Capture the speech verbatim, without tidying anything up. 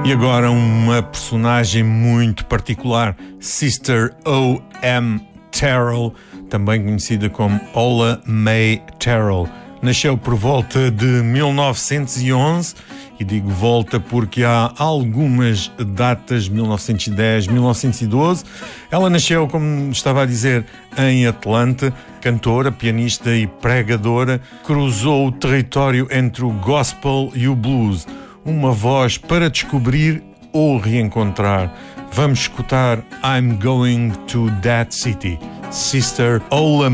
E agora uma personagem muito particular, Sister O M Terrell, também conhecida como Ola Mae Terrell. Nasceu por volta de mil novecentos e onze, e digo volta porque há algumas datas, mil novecentos e dez, mil novecentos e doze. Ela nasceu, como estava a dizer, em Atlanta, cantora, pianista e pregadora, cruzou o território entre o gospel e o blues, uma voz para descobrir ou reencontrar. Vamos escutar I'm Going to That City, Sister Ola